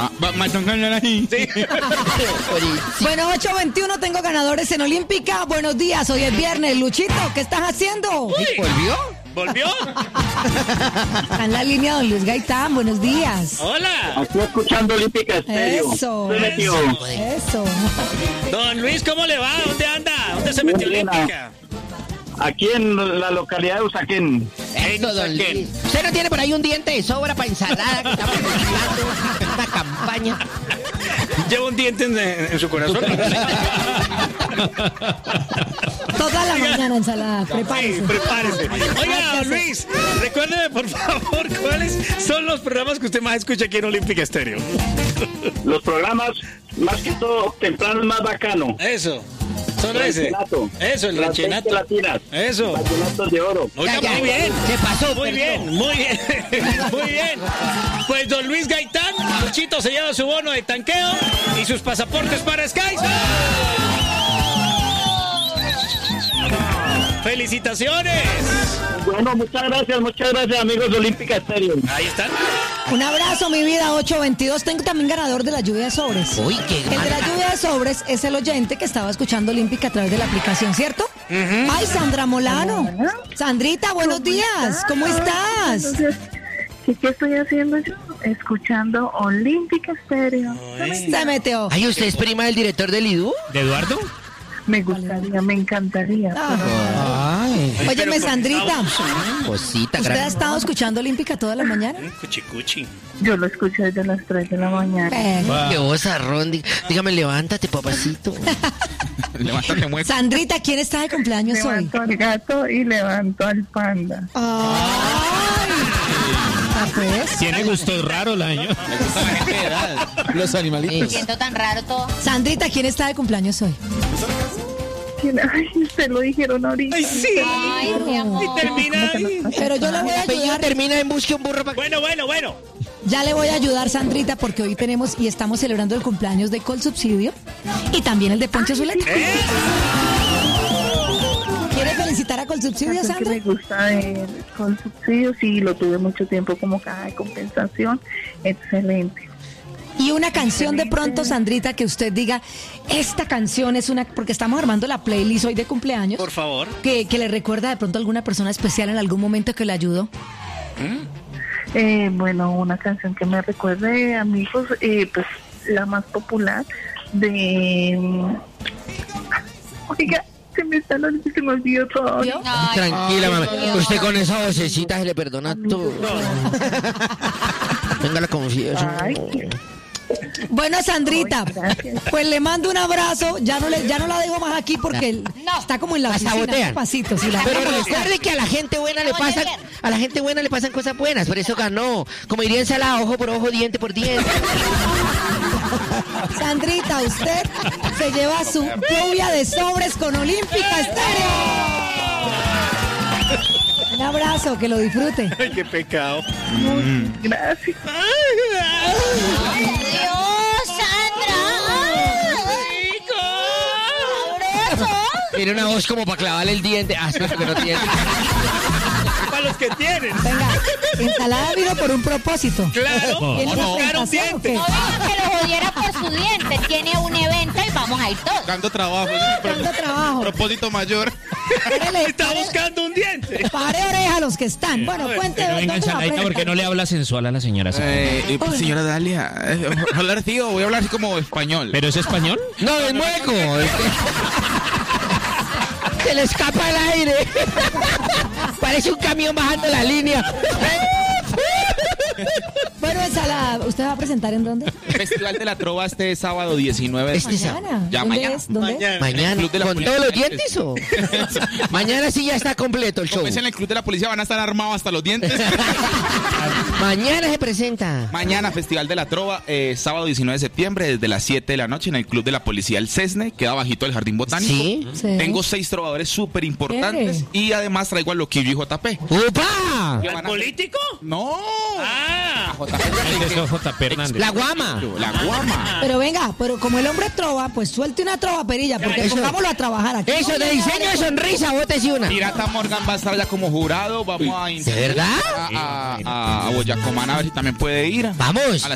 Sí. Bueno, 8:21, tengo ganadores en Olímpica. Buenos días, hoy es viernes. Luchito, ¿qué estás haciendo? ¿Volvió? Está en la línea don Luis Gaitán, buenos días. Hola. Aquí escuchando Olímpica Estéreo. Eso. Don Luis, ¿cómo le va? ¿Dónde anda? ¿Dónde se metió Bien, Olímpica? Aquí en la localidad de Usaquén. Eso, don Luis. ¿Usted no tiene por ahí un diente de sobra para ensalada que estamos necesitando una campaña? Lleva un diente en su corazón. Toda la mañana ensalada, prepárese. Sí, prepárese. Oiga, don Luis, recuérdeme por favor cuáles son los programas que usted más escucha aquí en Olímpica Estéreo. Los programas, más que todo, temprano es más bacano. Eso. Son ese. Eso, el Las 20 ranchenato. latinas. Eso. Vallenatos de oro. Oiga, Ya, muy bien. Se pasó, Muy bien. Muy bien. Pues don Luis Gaitán, Luchito se lleva su bono de tanqueo y sus pasaportes para Sky. ¡Felicitaciones! Bueno, muchas gracias amigos de Olímpica Estéreo. Ahí están. Un abrazo, mi vida, 8:22. Tengo también ganador de la lluvia de sobres. Uy, qué El de la grande. lluvia de sobres es el oyente que estaba escuchando Olímpica a través de la aplicación, ¿cierto? Ay, Sandra Molano. Sandrita, buenos días. ¿Cómo estás? Entonces, ¿qué estoy haciendo yo? Escuchando Olímpica Estéreo. Se metió. Ay, ¿usted es prima del director del IDU? ¿De Eduardo? Me gustaría, me encantaría. Ay, Óyeme, Sandrita, cosita ¿usted ha grande. estado escuchando Olímpica toda la mañana? Cuchicuchi. Yo lo escucho desde las 3 de la mañana. Qué vozarrón. Dígame, levántate, papacito. Levántate, mueco. Sandrita, ¿quién está de cumpleaños hoy? Levanto al gato y levanto al panda. Ay. Pues. Tiene gustos raros la señora. Los animalitos. Siento tan raro todo. Sandrita, ¿quién está de cumpleaños hoy? Ay, usted lo dijeron ahorita. ¡Ay, sí! Ay, mi amor. Y termina ahí. Pero yo le voy a Apellido ayudar. termina en busque un burro para... Bueno. Ya le voy a ayudar, Sandrita, porque hoy tenemos y estamos celebrando el cumpleaños de Colsubsidio y también el de Poncho Zuleta. ¿Quiere felicitar a Colsubsidio, Que Sandra? me gusta con subsidios y lo tuve mucho tiempo como caja de compensación. Excelente. Y una canción de pronto, Sandrita, que usted diga, esta canción es una, porque estamos armando la playlist hoy de cumpleaños, Por favor. que le recuerda de pronto a alguna persona especial en algún momento que le ayudó. Bueno, una canción que me recuerde, amigos, pues la más popular de... Oiga, se me olvidó todo. ¿Vio? Ay, Tranquila, mami. Dios. Usted con esa vocecita se le perdona todo. Venga la confianza. Ay, Bueno, Sandrita, Ay, gracias. pues le mando un abrazo. Ya no la dejo más aquí porque No. está como en la La oficina. sabotean. Pasitos, y la Pero voy a molestar. recuerde que a la gente buena le pasan, a la gente buena le pasan cosas buenas, por eso ganó. Como diría ensalada, ojo por ojo, diente por diente. Sandrita, usted se lleva su lluvia de sobres con Olímpica Estéreo. Un abrazo, que lo disfrute. Ay, qué pecado. Gracias. Dios, Sandra. Sabroso. Tiene una voz como para clavarle el diente. Ah, espera, que no tiene. Para los que tienen. Venga, ensalada vino por un propósito. Claro. ¿Tiene una Buscar un presentación o diente. qué? No diga que lo jodiera por su diente. Tiene un evento y vamos a ir todos. Buscando trabajo. Buscando trabajo. Propósito mayor. Párele, Está buscando un diente. pare oreja a los que están. Bueno, cuente. Pero venga, ¿dónde va a ensaladita, ¿por qué no le habla sensual a la señora? Pues, señora Dalia, hablar así o voy a hablar así como español. ¿Pero es español? No, es mueco. Se le escapa el aire. Parece un camión bajando la línea. Bueno, ensalada, ¿usted va a presentar en dónde? Festival de la Trova este sábado 19 de Este sábado. Mañana. Ya, ¿Dónde mañana. es? ¿Dónde es? Mañana, Club de la ¿con Policía. todos los dientes o? Mañana sí ya está completo el show. Como es en el Club de la Policía, van a estar armados hasta los dientes. Mañana se presenta. Mañana, Festival de la Trova, sábado 19 de septiembre, desde las 7 de la noche en el Club de la Policía El Cesne, queda bajito del Jardín Botánico. Sí. Sí. Tengo 6 trovadores súper importantes y además traigo a Loquillo y JP. ¡Upa! ¿El político? ¡No! Ah. A JP. Ese es J.P. Hernández. La guama. La guama. Pero venga, pero como el hombre trova, pues suelte una trova perilla, porque Eso. pongámoslo a trabajar aquí. Eso, de diseño de sonrisa, bótese una. Pirata Morgan va a estar ya como jurado. Vamos a ¿De verdad? a Boyacomán a ver si también puede ir. Vamos. A la